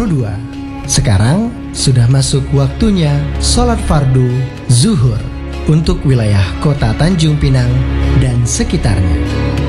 2022. Sekarang sudah masuk waktunya sholat fardu zuhur untuk wilayah kota Tanjung Pinang dan sekitarnya.